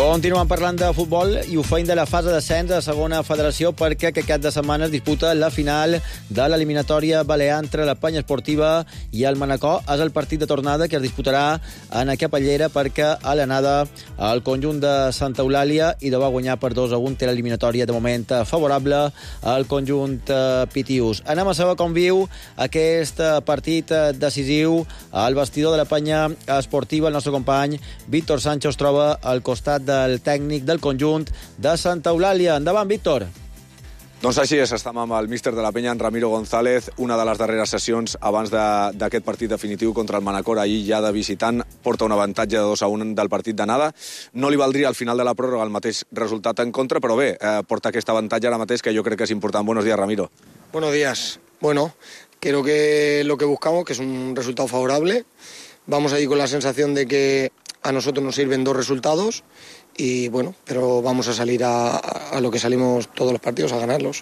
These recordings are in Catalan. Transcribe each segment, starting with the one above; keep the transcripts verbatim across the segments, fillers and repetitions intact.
Continuem parlant de futbol i ho feim de la fase d'ascens a la segona federació perquè aquest cap de setmana es disputa la final de l'eliminatòria balear entre la Penya Esportiva i el Manacor. És el partit de tornada que es disputarà en aquesta Pallera perquè a l'anada el conjunt de Santa Eulàlia i de va guanyar per dos a un té l'eliminatòria de moment favorable al conjunt pitius. Anem a saber com viu aquest partit decisiu al vestidor de la Penya Esportiva. El nostre company Víctor Sánchez es troba al costat del tècnic del conjunt de Santa Eulàlia. Endavant, Víctor. Doncs així és, estem amb el míster de la Penya, en Ramiro González, una de les darreres sessions abans d'aquest partit definitiu contra el Manacor. Ahir ja de visitant porta un avantatge de dos a un del partit d'anada. No li valdria al final de la pròrroga el mateix resultat en contra, però bé, eh, porta aquest avantatge ara mateix que jo crec que és important. Buenos días, Ramiro. Buenos días. Bueno, creo que lo que buscamos, que es un resultado favorable. Vamos allí con la sensación de que a nosotros nos sirven dos resultados y bueno, pero vamos a salir a, a lo que salimos todos los partidos, a ganarlos.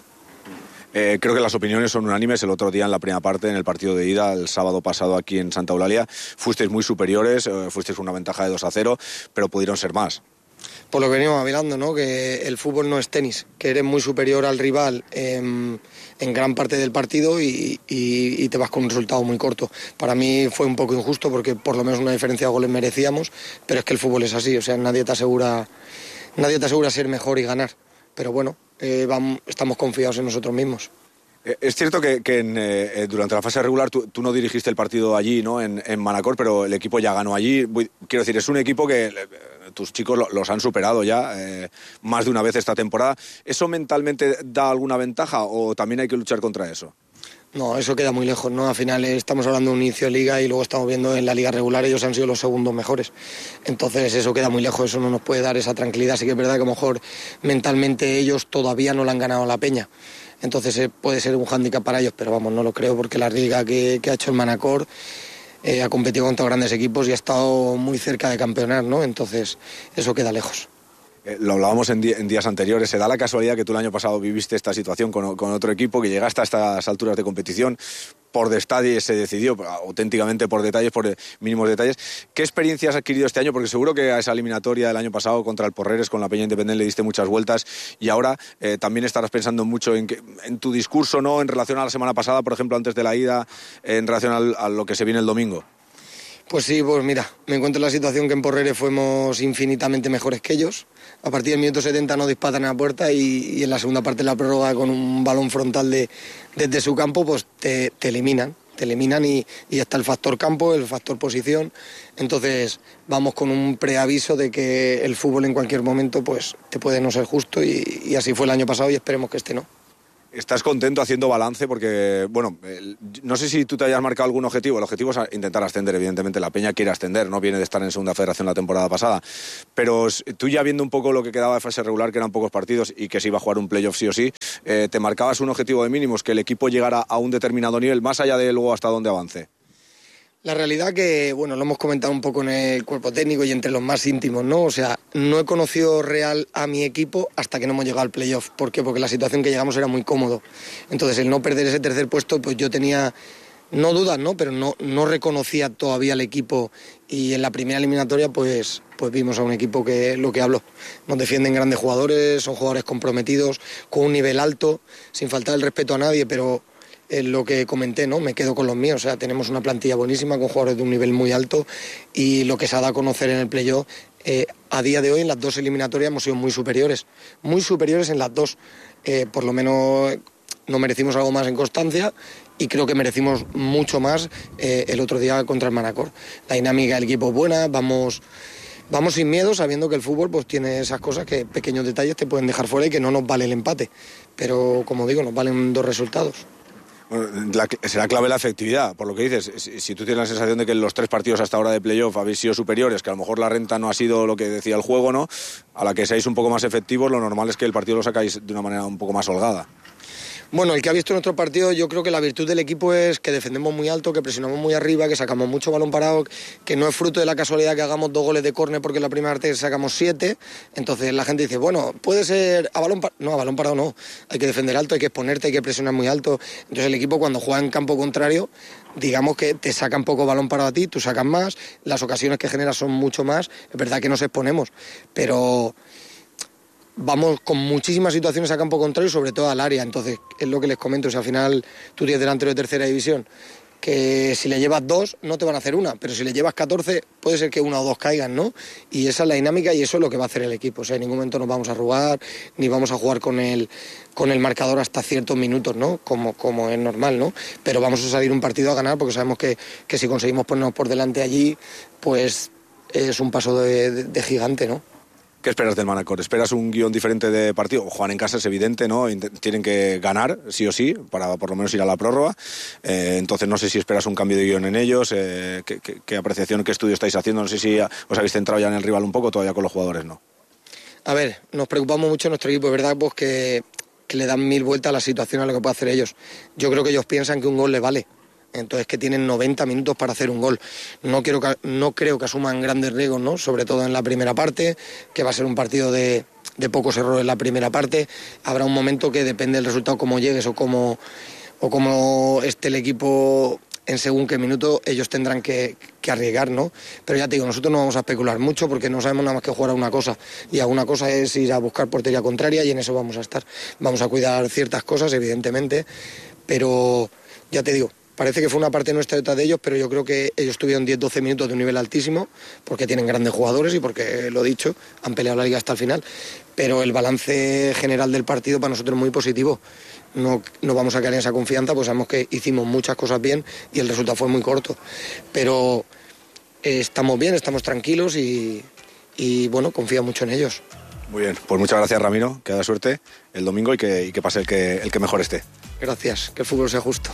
Eh, creo que las opiniones son unánimes. El otro día en la primera parte, en el partido de ida, el sábado pasado aquí en Santa Eulàlia, fuisteis muy superiores, eh, fuisteis con una ventaja de dos a cero, pero pudieron ser más. Por lo que venimos hablando, ¿no? Que el fútbol no es tenis, que eres muy superior al rival en, en gran parte del partido y, y, y te vas con un resultado muy corto. Para mí fue un poco injusto porque por lo menos una diferencia de goles merecíamos, pero es que el fútbol es así, o sea, nadie te asegura, nadie te asegura ser mejor y ganar. Pero bueno, eh, vamos, estamos confiados en nosotros mismos. Es cierto que, que en, eh, durante la fase regular tú, tú no dirigiste el partido allí, ¿no? En, en Manacor, pero el equipo ya ganó allí. Quiero decir, es un equipo que eh, tus chicos lo, los han superado ya eh, más de una vez esta temporada. ¿Eso mentalmente da alguna ventaja o también hay que luchar contra eso? No, eso queda muy lejos, ¿no? Al final estamos hablando de un inicio de liga y luego estamos viendo en la liga regular ellos han sido los segundos mejores. Entonces eso queda muy lejos, eso no nos puede dar esa tranquilidad. Sí que es verdad que a lo mejor mentalmente ellos todavía no le han ganado a la Peña. Entonces eh, puede ser un hándicap para ellos, pero vamos, no lo creo porque la liga que, que ha hecho el Manacor eh, ha competido contra grandes equipos y ha estado muy cerca de campeonar, ¿no? Entonces eso queda lejos. Eh, lo hablábamos en, di en días anteriores. Se da la casualidad que tú el año pasado viviste esta situación con, con otro equipo, que llegaste a estas alturas de competición. Por detalles se decidió, auténticamente por detalles, por mínimos detalles. ¿Qué experiencia has adquirido este año? Porque seguro que a esa eliminatoria del año pasado contra el Porreres, con la Peña Independiente, le diste muchas vueltas y ahora eh, también estarás pensando mucho en, que, en tu discurso, ¿no? En relación a la semana pasada, por ejemplo, antes de la ida, en relación al, a lo que se viene el domingo. Pues sí, pues mira, me encuentro en la situación que en Porreres fuimos infinitamente mejores que ellos. A partir del minuto setenta nos dispatan a la puerta y, y en la segunda parte de la prórroga con un balón frontal de, desde su campo pues te, te eliminan, te eliminan y, y está el factor campo, el factor posición. Entonces vamos con un preaviso de que el fútbol en cualquier momento pues te puede no ser justo y, y así fue el año pasado y esperemos que este no. ¿Estás contento haciendo balance? Porque, bueno, no sé si tú te hayas marcado algún objetivo. El objetivo es intentar ascender, evidentemente. La Peña quiere ascender, no viene de estar en Segunda Federación la temporada pasada. Pero tú ya viendo un poco lo que quedaba de fase regular, que eran pocos partidos y que se iba a jugar un playoff sí o sí, eh, ¿te marcabas un objetivo de mínimos, que el equipo llegara a un determinado nivel, más allá de luego hasta dónde avance? La realidad que, bueno, lo hemos comentado un poco en el cuerpo técnico y entre los más íntimos, ¿no? O sea, no he conocido real a mi equipo hasta que no hemos llegado al playoff. ¿Por qué? Porque la situación que llegamos era muy cómodo. Entonces, el no perder ese tercer puesto, pues yo tenía, no dudas, ¿no? Pero no, no reconocía todavía al equipo y en la primera eliminatoria, pues, pues vimos a un equipo que, lo que hablo, nos defienden grandes jugadores, son jugadores comprometidos, con un nivel alto, sin faltar el respeto a nadie, pero... Es lo que comenté, ¿no? Me quedo con los míos. O sea, tenemos una plantilla buenísima con jugadores de un nivel muy alto y lo que se ha dado a conocer en el playoff, eh, a día de hoy en las dos eliminatorias hemos sido muy superiores. Muy superiores en las dos. Eh, por lo menos nos merecimos algo más en constancia y creo que merecimos mucho más eh, el otro día contra el Manacor. La dinámica del equipo es buena, vamos... Vamos sin miedo, sabiendo que el fútbol pues tiene esas cosas que pequeños detalles te pueden dejar fuera y que no nos vale el empate. Pero, como digo, nos valen dos resultados. Bueno, la, será clave la efectividad, por lo que dices. Si, si tú tienes la sensación de que en los tres partidos hasta ahora de playoff habéis sido superiores, que a lo mejor la renta no ha sido lo que decía el juego, ¿no? A la que seáis un poco más efectivos, lo normal es que el partido lo sacáis de una manera un poco más holgada. Bueno, el que ha visto nuestro partido, yo creo que la virtud del equipo es que defendemos muy alto, que presionamos muy arriba, que sacamos mucho balón parado, que no es fruto de la casualidad que hagamos dos goles de córner porque en la primera parte sacamos siete. Entonces la gente dice, bueno, puede ser a balón parado. No, a balón parado no. Hay que defender alto, hay que exponerte, hay que presionar muy alto. Entonces el equipo cuando juega en campo contrario, digamos que te sacan poco balón parado a ti, tú sacas más, las ocasiones que generas son mucho más. Es verdad que nos exponemos, pero vamos con muchísimas situaciones a campo contrario, sobre todo al área. Entonces, es lo que les comento, o sea, al final tú tienes delantero de tercera división, que si le llevas dos, no te van a hacer una, pero si le llevas catorce, puede ser que una o dos caigan, ¿no? Y esa es la dinámica y eso es lo que va a hacer el equipo. O sea, en ningún momento nos vamos a arrugar, ni vamos a jugar con el, con el marcador hasta ciertos minutos, ¿no? Como, como es normal, ¿no? Pero vamos a salir un partido a ganar porque sabemos que, que si conseguimos ponernos por delante allí, pues es un paso de, de, de gigante, ¿no? ¿Qué esperas del Manacor? ¿Esperas un guión diferente de partido? Jugar en casa es evidente, ¿no? Tienen que ganar, sí o sí, para por lo menos ir a la prórroga. Eh, entonces no sé si esperas un cambio de guión en ellos. Eh, ¿qué, qué, ¿Qué apreciación, qué estudio estáis haciendo? No sé si os habéis centrado ya en el rival un poco, todavía con los jugadores, ¿no? A ver, nos preocupamos mucho en nuestro equipo, es verdad pues que, que le dan mil vueltas a la situación a lo que pueden hacer ellos. Yo creo que ellos piensan que un gol les vale. Entonces que tienen noventa minutos para hacer un gol. No, quiero que, no creo que asuman grandes riesgos, ¿no? Sobre todo en la primera parte, que va a ser un partido de, de pocos errores en la primera parte. Habrá un momento que depende del resultado, cómo llegues o cómo, o cómo esté el equipo en según qué minuto, ellos tendrán que, que arriesgar, ¿no? Pero ya te digo, nosotros no vamos a especular mucho porque no sabemos nada más que jugar a una cosa. Y a una cosa es ir a buscar portería contraria y en eso vamos a estar. Vamos a cuidar ciertas cosas, evidentemente, pero ya te digo, parece que fue una parte nuestra de ellos, pero yo creo que ellos tuvieron diez doce minutos de un nivel altísimo, porque tienen grandes jugadores y porque, lo dicho, han peleado la liga hasta el final. Pero el balance general del partido para nosotros es muy positivo. No, no vamos a caer en esa confianza, pues sabemos que hicimos muchas cosas bien y el resultado fue muy corto. Pero eh, estamos bien, estamos tranquilos y, y bueno, confío mucho en ellos. Muy bien, pues muchas gracias, Ramiro, que haya suerte el domingo y que, y que pase el que, el que mejor esté. Gracias, que el fútbol sea justo.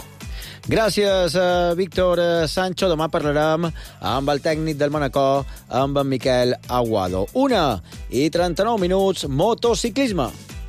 Gràcies a Víctor Sancho. Demà parlarem amb el tècnic del Manacor, amb en Miquel Aguado. Una i trenta-nou minuts, motociclisme.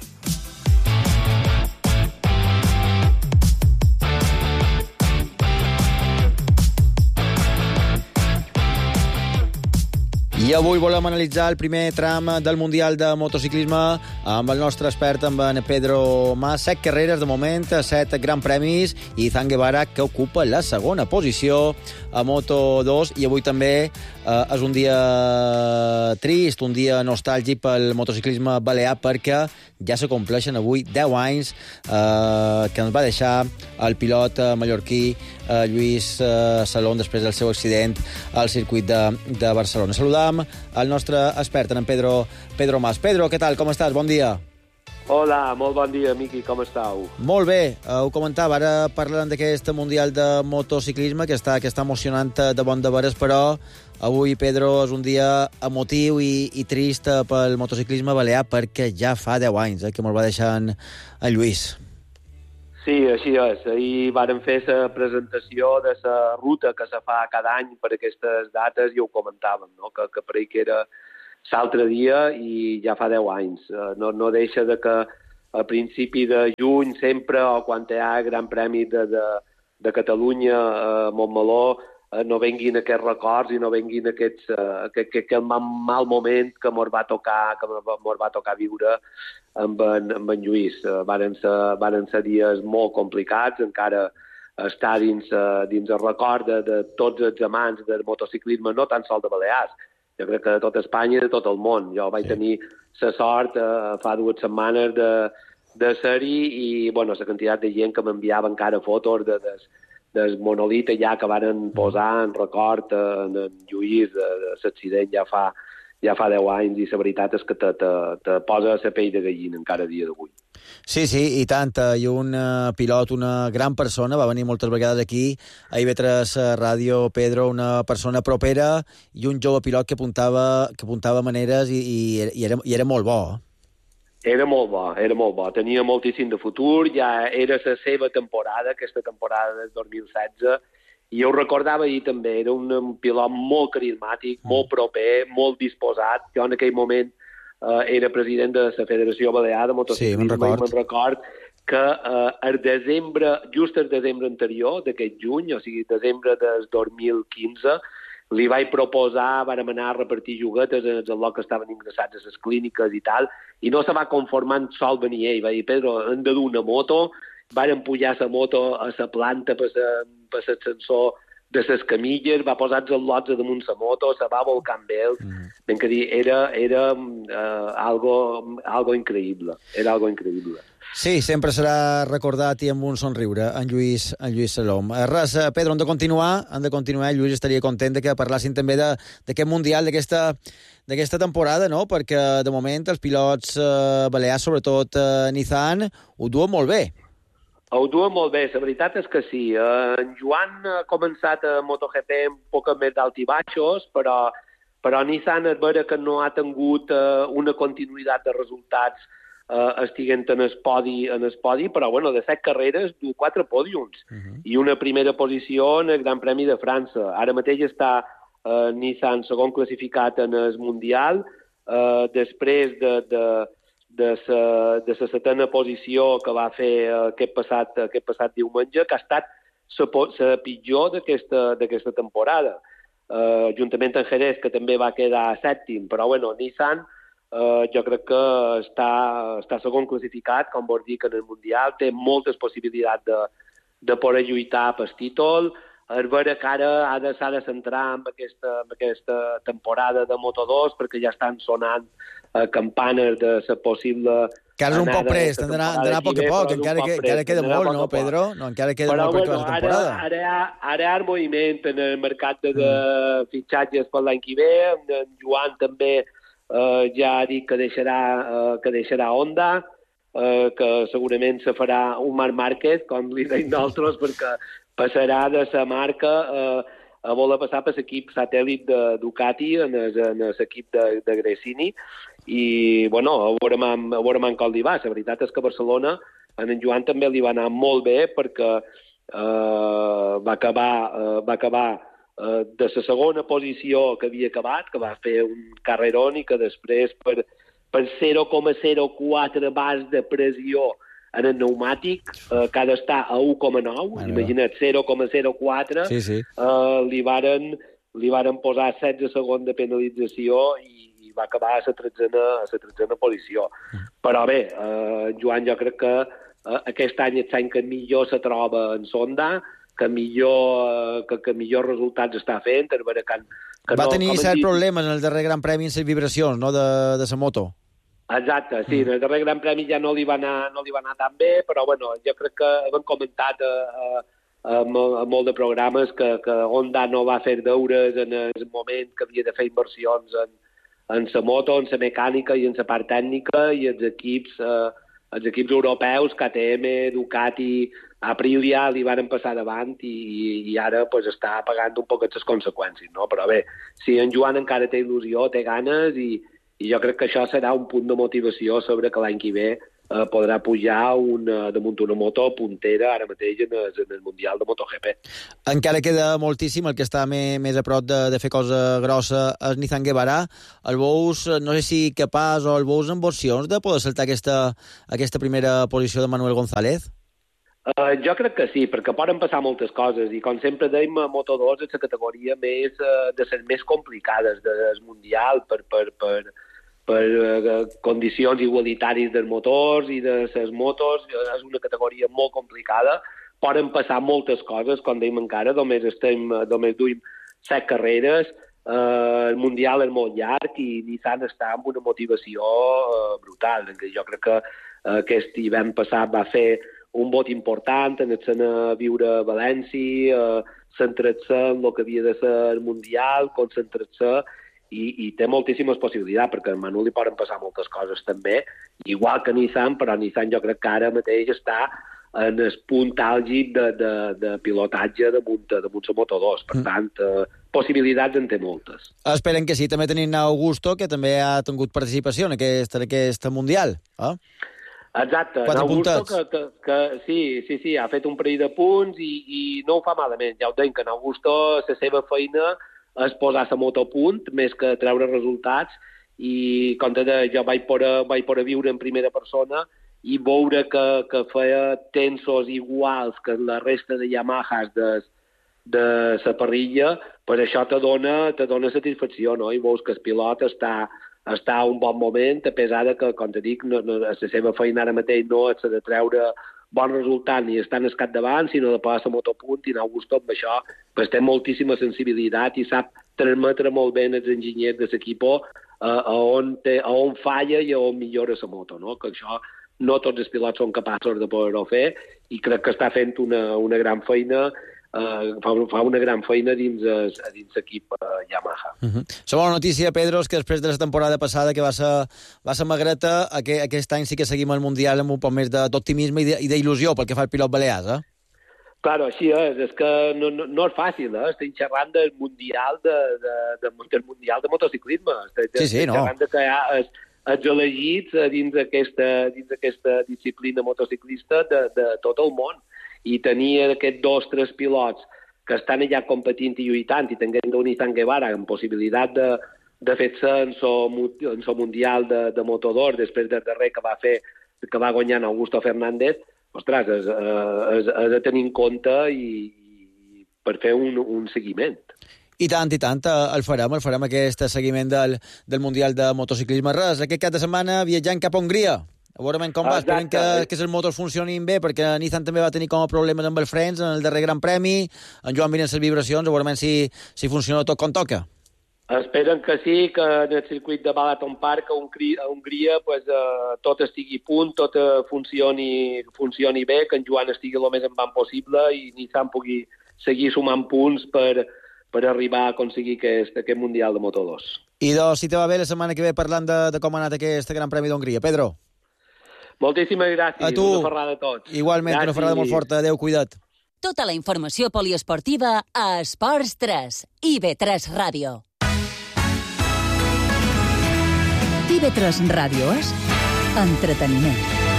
I avui volem analitzar el primer tram del Mundial de Motociclisme amb el nostre expert, amb en Pedro Mas. Set carreres de moment, set gran premis, i Izan Guevara, que ocupa la segona posició a Moto dos. I avui també eh, és un dia trist, un dia nostàlgic pel motociclisme balear, perquè ja se compleixen avui deu anys eh, que ens va deixar el pilot mallorquí eh, Lluís eh, Salón després del seu accident al circuit de, de Barcelona. Saludam el nostre expert, en Pedro, Pedro Mas. Pedro, què tal? Com estàs? Bon dia. Hola, molt bon dia, Miqui, com estàu? Molt bé, eh, ho comentava, ara parlant d'aquest Mundial de Motociclisme que està, que està emocionant de bon de veres, però avui, Pedro, és un dia emotiu i, i trist pel motociclisme balear perquè ja fa deu anys eh, que me'l va deixar en, en Lluís. Sí, així és. Ahir vàrem fer la presentació de la ruta que se fa cada any per aquestes dates i ho comentàvem, no? que, que per ahir que era l'altre dia i ja fa deu anys. No, no deixa de que a principi de juny sempre, o quan hi ha Gran Premi de, de, de Catalunya a Montmeló, no venguin aquests records i no venguin aquests, uh, aquest, aquest mal moment que mos va tocar, que mos va tocar viure amb en, amb en Lluís. Uh, varen, ser, varen ser dies molt complicats, encara està dins, uh, dins el record de, de tots els amants del motociclisme, no tan sols de Balears, jo crec que de tot Espanya i de tot el món. Jo vaig tenir la sort uh, fa dues setmanes de, de ser-hi i bueno, la quantitat de gent que m'enviava encara fotos de, de del monolita ja que varen posar en record en, en Lluís de, de l'accident ja fa, ja fa deu anys i la veritat és que te, te, te posa la pell de gallina encara a dia d'avui. Sí, sí, i tant. I un uh, pilot, una gran persona, va venir moltes vegades aquí a I V tres Ràdio, Pedro, una persona propera i un jove pilot que apuntava, que apuntava maneres i, i, i, era, i era molt bo. Era molt bo, era molt bo. Tenia moltíssim de futur, ja era la seva temporada, aquesta temporada del dos mil setze, i jo ho recordava ahir també, era un, un pilot molt carismàtic, mm. molt proper, molt disposat. Jo en aquell moment eh, era president de la Federació Balear de Motociclisme, sí, me'n record. I me'n record que eh, el desembre, just el desembre anterior, d'aquest juny, o sigui, desembre del dos mil quinze, li vaig proposar, vam anar a repartir juguetes en els al·lots que estaven ingressats a les clíniques i tal, i no se va conformar en sol venir ell. Va dir, Pedro, hem de dur una moto, van pujar la moto a la planta per l'ascensor de les camilles, va posar els al·lots a damunt la moto, se va volcar amb ells. Mm. Ben que dir, era, era uh, algo, algo increïble. Era algo increïble. Sí, sempre serà recordat i amb un somriure en Lluís, en Lluís Salom. Res, Pedro, hem de continuar, hem de continuar. Lluís estaria content de que parlassin també d'aquest Mundial, d'aquesta temporada, no? Perquè, de moment, els pilots eh, balears, sobretot eh, Nissan, ho duen molt bé. Ho duen molt bé, la veritat és que sí. Eh, en Joan ha començat a MotoGP un poc més d'alt i baixos, però, però Nissan és vera que no ha tingut eh, una continuïtat de resultats Uh, estiguen en el podi, en el podi, però bueno, de set carreres du quatre pòdiums uh -huh. i una primera posició en el Gran Premi de França. Ara mateix està uh, Nissan segon classificat en el Mundial, uh, després de, de, de, sa, de la setena posició que va fer uh, aquest, passat, aquest passat diumenge, que ha estat la pitjor d'aquesta temporada. Uh, juntament amb Jerez, que també va quedar sèptim, però bueno, Nissan Uh, jo crec que està, està segon classificat, com vols dir, que en el Mundial té moltes possibilitats de, de poder lluitar pel títol. És vera que ara ha de, s'ha de centrar en aquesta, en aquesta temporada de Moto dos, perquè ja estan sonant uh, campanes de la possible... Que ara és un poc prest, hem d'anar a poc a poc, encara, que, encara queda molt, no, Pedro? No, encara queda però, molt per bueno, la temporada. Ara, ara, ara hi ha moviment en el mercat de, de mm. fitxatges per l'any que ve, en Joan també Uh, ja ha dit que deixarà, uh, que deixarà Honda, uh, que segurament se farà un Marc Márquez, com li deim nosaltres, perquè passarà de la marca uh, a voler passar per l'equip satèl·lit de Ducati, en l'equip de, de Gresini, i, bueno, a veurem amb, a veurem amb com li va. La veritat és que a Barcelona en en Joan també li va anar molt bé, perquè uh, va acabar... Uh, va acabar Uh, de la segona posició que havia acabat, que va fer un carrerón i que després per, per zero coma zero quatre bars de pressió en el pneumàtic, uh, que ha d'estar a u coma nou, bueno, imagina't, zero coma zero quatre, sí, sí. Uh, li, varen, li varen posar setze segons de penalització i, i va acabar a la tretzena, a la tretzena posició. Mm. Però bé, uh, Joan, jo crec que uh, aquest any és l'any que millor se troba en Honda, que millor, que, que millor resultats està fent. Que, que va no, tenir certs dit... problemes en el darrer Gran Premi en les vibracions, no?, de, de la moto. Exacte, sí, mm. en el darrer Gran Premi ja no li va anar, no li va anar tan bé, però bueno, jo crec que hem comentat a, a, a, a molt de programes que, que Honda no va fer deures en el moment que havia de fer inversions en, en la moto, en la mecànica i en la part tècnica, i els equips, eh, els equips europeus, K T M, Ducati, Aprilia, li van passar davant i, i ara pues, està pagant un poc les conseqüències, no? Però bé, si en Joan encara té il·lusió, té ganes, i, i jo crec que això serà un punt de motivació sobre que l'any que ve eh, podrà pujar una, damunt una moto puntera ara mateix en el, en el Mundial de MotoGP. Encara queda moltíssim, el que està més, més a prop de, de fer cosa grossa és Nizan Guevara. El veus, no sé si capaç o el veus en opcions de poder saltar aquesta, aquesta primera posició de Manuel González? Uh, jo crec que sí, perquè poden passar moltes coses, i com sempre dèiem, Moto dos és la categoria més, uh, de les més complicades del Mundial per, per, per, per uh, condicions igualitàries dels motors i de les motos. És una categoria molt complicada, poden passar moltes coses, com dèiem encara, només, estem, només duim set carreres, uh, el Mundial és molt llarg i Nissan està amb una motivació uh, brutal. Jo crec que uh, aquest hivern passat va fer un vot important, anant a viure a València, eh, centrar-se en el que havia de ser el Mundial, concentrar-se, i, i té moltíssimes possibilitats, perquè a Manu li poden passar moltes coses també, igual que Nissan, però Nissan jo crec que ara mateix està en el punt àlgid de, de, de pilotatge damunt, damunt la Moto dos. Per tant, eh, possibilitats en té moltes. Esperen que sí. També tenim Augusto, que també ha tingut participació en aquest, en aquest Mundial. Eh? Exacte, Quatre Augusto, puntats. que, que, que sí, sí, sí, ha fet un parell de punts i, i no ho fa malament. Ja ho deim, que en Augusto la seva feina és posar la moto a punt, més que treure resultats, i com te deia, jo vaig poder, vaig poder viure en primera persona i veure que, que feia tensos iguals que la resta de Yamahas de, de la parrilla, per això te dona, te dona satisfacció, no? I veus que el pilot està, està a un bon moment, a pesar de que, com te dic, no, no, la seva feina ara mateix no és de treure bon resultat ni estar en el capdavant, sinó de posar la moto a punt, i Augusto amb això pues, té moltíssima sensibilitat i sap transmetre molt bé els enginyers de l'equip a, a, on té, a on falla i a on millora la moto, no? Que això no tots els pilots són capaços de poder-ho fer, i crec que està fent una, una gran feina, eh, fa, fa una gran feina dins l'equip eh, Yamaha. Uh-huh. La bona notícia, Pedro, és que després de la temporada passada, que va ser, va ser magreta, aquest, aquest any sí que seguim el Mundial amb un poc més d'optimisme i d'il·lusió pel que fa al pilot balears, eh? Claro, així és, és que no, no, no és fàcil, eh? Estem xerrant del Mundial de, de, de, del mundial de motociclisme. Estem, sí, sí, no. xerrant de que hi ha els, els elegits dins d'aquesta dins d'aquesta disciplina motociclista de, de tot el món. I tenir aquests dos, tres pilots que estan allà competint i lluitant, i tenint un Izan Guevara amb possibilitat de, de fer-se en el Mundial de, de Moto dos, després del darrer que va fer, que va guanyar Augusto Fernández, ostres, és, és, és de tenir en compte i, i per fer un, un seguiment. I tant, i tant, el farem, el farem aquest seguiment del, del Mundial de Motociclisme. Res, aquest cap de setmana viatjant cap a Hongria. A veure com va, esperem que, que els motos funcionin bé, perquè Nissan també va tenir com a problemes amb els frens en el darrer Gran Premi, en Joan miren les vibracions, a veure si, si funciona tot com toca. Esperen que sí, que en el circuit de Balaton Park a Hongria pues, eh, tot estigui a punt, tot eh, funcioni, funcioni bé, que en Joan estigui el més en van possible i Nissan pugui seguir sumant punts per, per arribar a aconseguir aquest, aquest Mundial de Moto dos. I doncs, si te va bé, la setmana que ve parlant de, de com ha anat aquest Gran Premi d'Hongria. Pedro. Moltíssimes gràcies. A tu. Una ferrada a tots. Igualment, gràcies. Una ferrada molt forta. Adéu, cuida't. Tota la informació poliesportiva a Esports tres i I V tres Ràdio. I V tres Ràdio és entreteniment.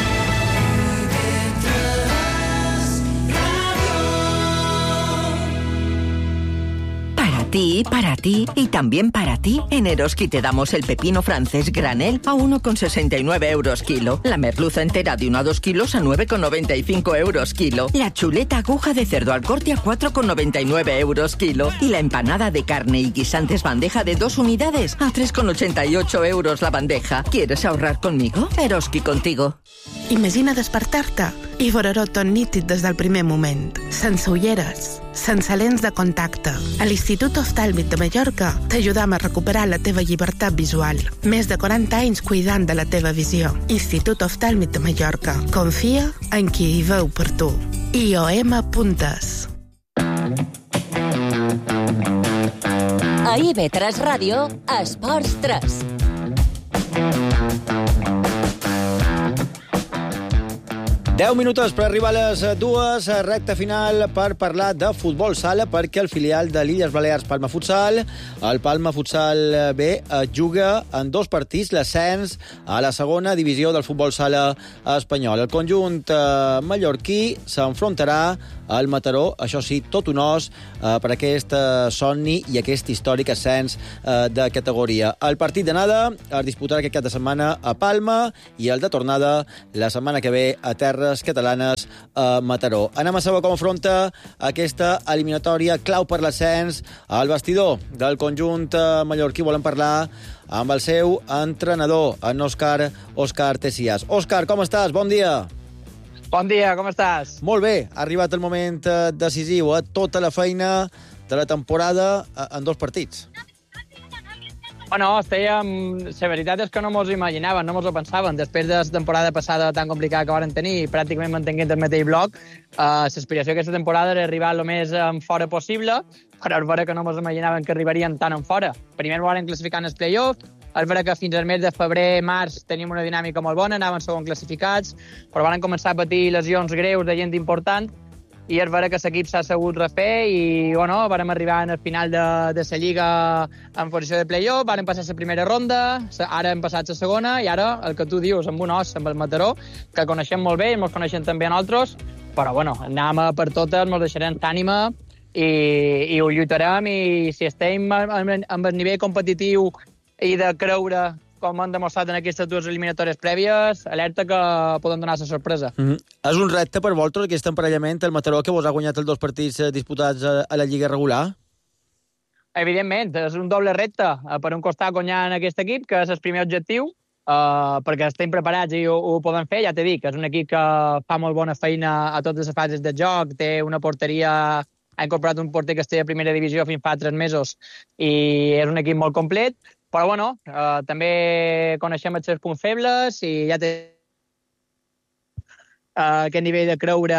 Para ti, para ti y también para ti, en Eroski te damos el pepino francés granel a uno con sesenta y nueve euros kilo, la merluza entera de uno a dos kilos a nueve con noventa y cinco euros kilo, la chuleta aguja de cerdo al corte a cuatro con noventa y nueve euros kilo y la empanada de carne y guisantes bandeja de dos unidades a tres con ochenta y ocho euros la bandeja. ¿Quieres ahorrar conmigo? Eroski contigo. Imagina despertar-te i veure-ho tot nítid des del primer moment, sense ulleres, sense lents de contacte. A l'Institut Oftàlmic de Mallorca t'ajudam a recuperar la teva llibertat visual. Més de quaranta anys cuidant de la teva visió. Institut Oftàlmic de Mallorca. Confia en qui hi veu per tu. I O M Puntes. A I V tres Ràdio, Esports tres. deu minuts per arribar a les dues, recta final per parlar de futbol sala, perquè el filial de l'Illes Balears Palma Futsal, el Palma Futsal B, juga en dos partits l'ascens a la segona divisió del futbol sala espanyol. El conjunt mallorquí s'enfrontarà al Mataró, això sí, tot un os eh, per aquest eh, somni i aquest històric ascens eh, de categoria. El partit d'anada es disputarà aquest cap de setmana a Palma i el de tornada la setmana que ve a terres catalanes a Mataró. Anem a saber com afronta aquesta eliminatòria clau per l'ascens al vestidor del conjunt eh, mallorquí. Volem parlar amb el seu entrenador, en Òscar, Òscar Tessias. Òscar, com estàs? Bon dia. Bon dia, com estàs? Molt bé, ha arribat el moment decisiu, eh? Tota la feina de la temporada en dos partits. Bueno, estèiem... La veritat és que no mos ho imaginaven, no mos ho pensaven. Després de la temporada passada tan complicada que varen tenir, pràcticament mantenint el mateix bloc, eh, l'aspiració d'aquesta temporada era arribar el més en fora possible, però és vera que no mos imaginaven que arribarien tan en fora. Primer varen classificar en el play-off, és vera que fins al mes de febrer, març, teníem una dinàmica molt bona, anaven segon classificats, però van començar a patir lesions greus de gent important, i és vera que l'equip s'ha sabut refer i, bueno, vàrem arribar al final de, de la Lliga en posició de play-off, vàrem passar la primera ronda, ara hem passat la segona, i ara, el que tu dius, amb un os, amb el Mataró, que coneixem molt bé i ens coneixem també a nosaltres, però, bueno, anem a per totes, ens deixarem d'ànima i, i ho lluitarem, i si estem amb el nivell competitiu i de creure com han demostrat en aquestes dues eliminatòries prèvies, alerta que poden donar la sorpresa. Mm-hmm. És un repte per vosaltres aquest emparellament, el Mataró, que vos ha guanyat els dos partits disputats a, a la Lliga regular? Evidentment, és un doble repte. Per un costat guanyar en aquest equip, que és el primer objectiu, uh, perquè estem preparats i ho, ho poden fer, ja t'he dit, que és un equip que fa molt bona feina a totes les fases de joc, té una porteria, ha incorporat un porter que estigui a primera divisió fins fa tres mesos i és un equip molt complet, però bueno, uh, també coneixem els seus punts febles i ja té uh, aquest nivell de creure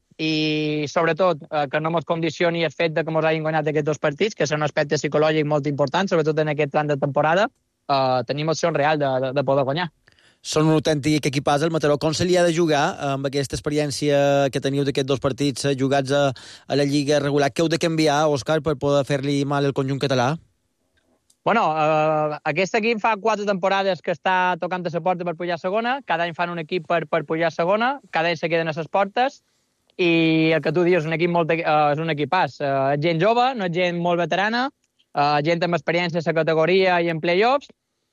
i, sobretot, eh, que no ens condicioni el fet de que ens hagin guanyat aquests dos partits, que és un aspecte psicològic molt important, sobretot en aquest tram de temporada, eh, tenim opció real de, de, de poder guanyar. Són un autèntic equipàs, el Mataró. Com se li ha de jugar amb aquesta experiència que teniu d'aquests dos partits jugats a, a la Lliga regular? Què heu de canviar, Òscar, per poder fer-li mal al conjunt català? Bueno, eh, aquest equip fa quatre temporades que està tocant a la porta per pujar a segona, cada any fan un equip per, per pujar a segona, cada any se queden a les portes, i el que tu dius, un equip molt, uh, és un equipàs. Uh, gent jove, no és gent molt veterana, uh, gent amb experiència a la categoria i en play-offs,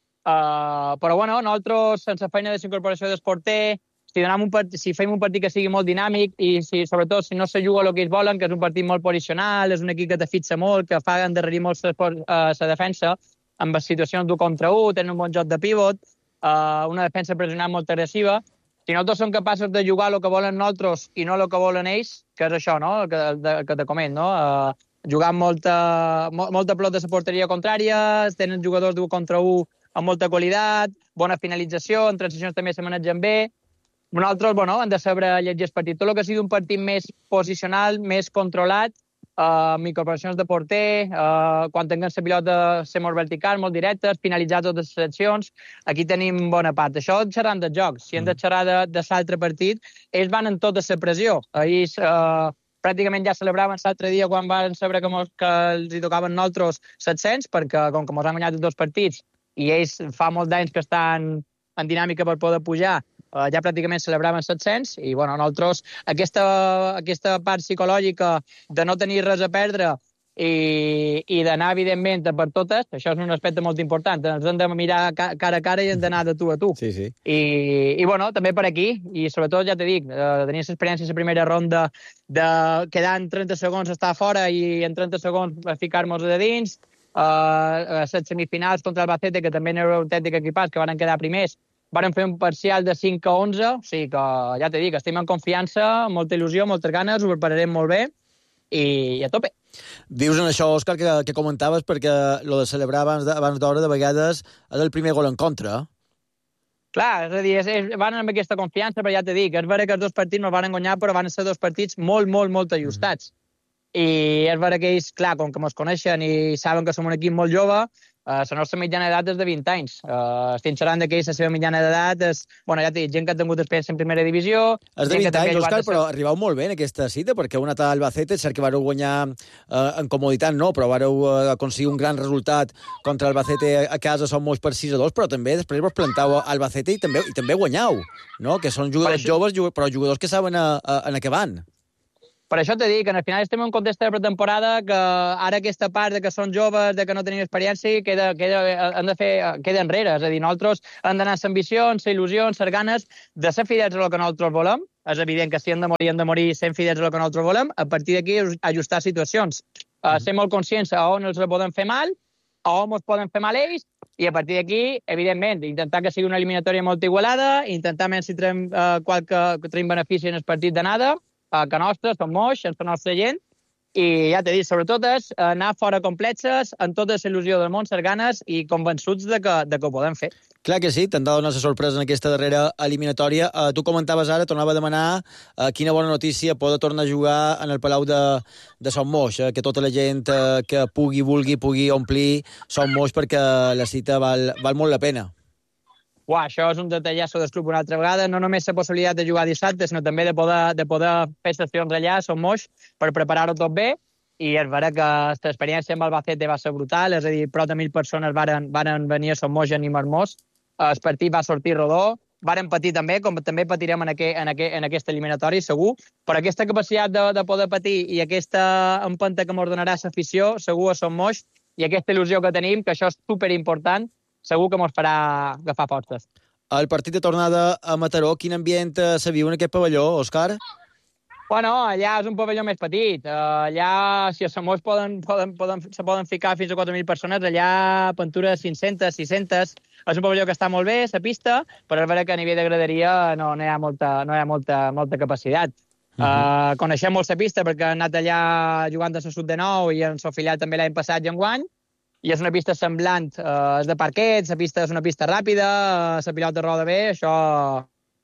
uh, però bueno, nosaltres, sense feina de incorporació del porter, si, un part... si fem un partit que sigui molt dinàmic i si, sobretot si no se juga el que ells volen, que és un partit molt posicional, és un equip que te fixa molt, que fa endarrerir molt la uh, defensa, amb situacions d'un contra un, tenen un bon joc de pivot, uh, una defensa pressionant molt agressiva. Si nosaltres som capaços de jugar el que volen nosaltres i no el que volen ells, que és això, no?, que, de, que te coment, no? Uh, jugar amb molta, mo, molta pelota a la porteria contrària, tenen jugadors d'un contra un amb molta qualitat, bona finalització, en transicions també se manegen bé. Nosaltres, bueno, hem de saber llegir el partit. Tot el que sigui un partit més posicional, més controlat, uh, amb incorporacions de porter, uh, quan tinguem la pilota ser molt vertical, molt directes, finalitzar totes les accions. Aquí tenim bona part. Això xerrant de jocs. Si hem de xerrar de, de l'altre partit, ells van en tota la pressió. Ells uh, pràcticament ja celebraven l'altre dia quan van saber que, mos, que els hi tocaven nosaltres set-cents, perquè com que ens han guanyat els dos partits i ells fa molt d'anys que estan en dinàmica per poder pujar, Uh, ja pràcticament celebraven set-cents i bueno, nosaltres aquesta, aquesta part psicològica de no tenir res a perdre i, i d'anar evidentment per totes, això és un aspecte molt important, ens hem de mirar ca cara a cara i hem d'anar de tu a tu. Sí, sí. I, i bueno, també per aquí, i sobretot ja t'he dit, uh, tenir l'experiència en la primera ronda de quedar en trenta segons estar fora i en trenta segons ficar-nos de dins, uh, a les semifinals contra el Albacete, que també era un autèntic equipàs, que van quedar primers, varen fer un parcial de cinc a onze, o sigui que, ja t'he dit, que estem en confiança, molta il·lusió, moltes ganes, ho prepararem molt bé i a tope. Dius en això, Òscar, que, que comentaves, perquè lo de celebrar abans de, abans d'hora de vegades és el primer gol en contra. Clar, és a dir, és, és, van amb aquesta confiança, però ja t'he dit, que és vera que els dos partits no van guanyar, però van ser dos partits molt, molt, molt ajustats. Mm. I és vera que ells, clar, com que ens coneixen i saben que som un equip molt jove, Uh, la nostra mitjana d'edat és de vint anys. Uh, estem xerrant que la seva mitjana d'edat és... Bueno, ja t'he dit, gent que ha tingut experiència en primera divisió... És de vint anys, Òscar, però arribau molt bé en aquesta cita, perquè una tal Albacete, cert que vareu guanyar uh, en comoditat, no, però vareu uh, aconseguir un gran resultat contra Albacete a casa, som molts per sis a dos, però també després vos plantau a Albacete i també, i també guanyau, no? Que són jugadors joves, però jugadors que saben a, a, a què van. Per això t'he dit que al final estem en un context de pretemporada que ara aquesta part de que són joves, de que no tenim experiència, queda, queda, han de fer, queda enrere. És a dir, nosaltres hem d'anar amb ambicions, amb il·lusions, amb ganes de ser fidels a el que nosaltres volem. És evident que si hem de morir, hem de morir sent fidels a el que nosaltres volem. A partir d'aquí, ajustar situacions. Uh, ser molt conscients a on els podem fer mal, a on ens poden fer mal ells, i a partir d'aquí, evidentment, intentar que sigui una eliminatòria molt igualada, intentar menys si traiem uh, qualque traiem benefici en el partit d'anada, que nostres, som moix, és la nostra gent, i ja t'he dit, sobretot és anar fora complexes, amb tota la il·lusió del món, ser ganes i convençuts de que, de que ho podem fer. Clar que sí, t'han de donar la sorpresa en aquesta darrera eliminatòria. Uh, tu comentaves ara, tornava a demanar uh, quina bona notícia poder tornar a jugar en el Palau de, de Son Moix, uh, que tota la gent uh, que pugui, vulgui, pugui omplir Son Moix, perquè la cita val, val molt la pena. Uah, això és un detallasso del club una altra vegada, no només la possibilitat de jugar dissabte, sinó també de poder, de poder fer sessions allà, Son Moix, per preparar-ho tot bé, i és vera que l'experiència amb Albacete va ser brutal, és a dir, prop de mil persones varen, varen venir a Son Moix a animar-nos, el partit va sortir rodó, varen patir també, com també patirem en, aqu en, aqu en aquesta eliminatòria, segur, però aquesta capacitat de, de poder patir i aquesta empenta que ens donarà l'afició, segur a Son Moix, i aquesta il·lusió que tenim, que això és superimportant, segur que mos farà agafar forces. El partit de tornada a Mataró, quin ambient se viu en aquest pavelló, Òscar? Bueno, allà és un pavelló més petit. Uh, allà, si a Somós poden, poden, poden, se poden ficar fins a quatre mil persones, allà Pentura cinc-centes, sis-centes. És un pavelló que està molt bé, la pista, però és vera que a nivell de graderia no, no hi ha molta, no hi ha molta, molta capacitat. Uh -huh. uh, coneixem molt la pista perquè han anat allà jugant a la sud de nou i en Sofillat també l'any passat i enguany, i és una pista semblant, uh, és de parquet, la pista és una pista ràpida, la pilota roda bé, això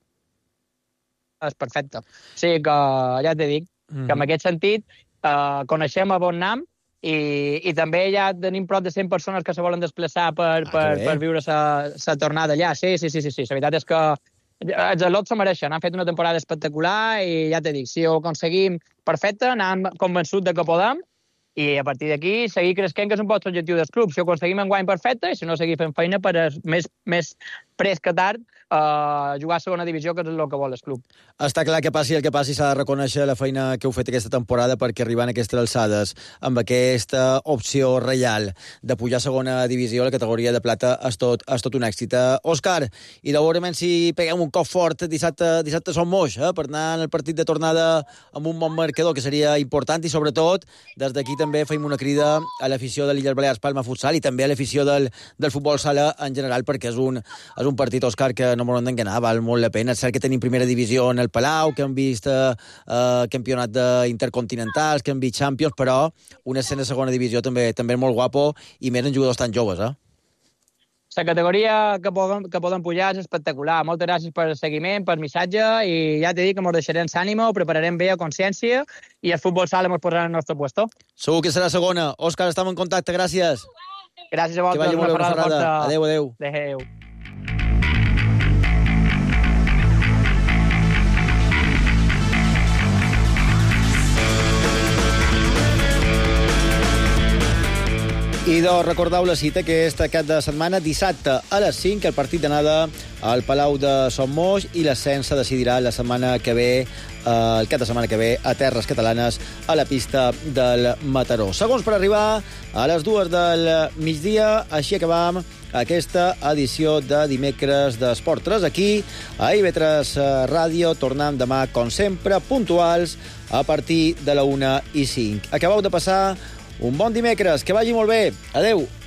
és perfecte. O sigui que, ja t'he dit, mm-hmm. que en aquest sentit eh, coneixem a bon nam i, i també ja tenim prop de cent persones que se volen desplaçar per, ah, per, per viure la tornada allà. Sí, sí, sí, sí, sí. La veritat és que els atlots se mereixen. Han fet una temporada espectacular i ja t'he dit, si ho aconseguim perfecte, anem convençut de que podem, i a partir d'aquí seguir creixent, que és un poc l'objectiu del club. Si ho aconseguim en guany perfecte, i si no, seguir fent feina per més, més pres que tard uh, jugar a segona divisió, que és el que vol el club. Està clar que passi el que passi, s'ha de reconèixer la feina que heu fet aquesta temporada, perquè arribant a aquestes alçades, amb aquesta opció reial de pujar a segona divisió, la categoria de plata és tot, és tot un èxit. Uh, Òscar, i de veure si peguem un cop fort dissabte, dissabte a Son Moix, eh, per anar al partit de tornada amb un bon marcador, que seria important, i sobretot, des d'aquí també fem una crida a l'afició de l'Illes Balears Palma Futsal i també a l'afició del, del futbol sala en general, perquè és un, és un partit, Òscar, que no m'ho hem d'enganar, val molt la pena. És cert que tenim primera divisió en el Palau, que hem vist eh, campionat d'intercontinentals, que hem vist Champions, però una escena de segona divisió també també és molt guapo, i més en jugadors tan joves, eh? La categoria que poden, que poden pujar és espectacular. Moltes gràcies per el seguiment, per el missatge, i ja t'he dit que ens deixarem s'ànimo, ho prepararem bé a consciència, i el futbol sala ens posarà en el nostre puesto. Segur que serà segona. Òscar, estem en contacte, gràcies. Gràcies a vosaltres. Que vagi molt bé, una ferrada. Adéu, adéu. Adéu. I doncs recordeu la cita, que és aquest de setmana, dissabte a les cinc, el partit d'anada al Palau de Son Moix, i l'ascens se decidirà la setmana que ve, eh, el cap de setmana que ve, a terres catalanes, a la pista del Mataró. Segons per arribar a les dues del migdia, així acabam aquesta edició de dimecres d'Esport tres aquí, a I V tres Ràdio. Tornem demà, com sempre, puntuals, a partir de la una i cinc. Acabeu de passar un bon dimecres, que vagi molt bé. Adeu.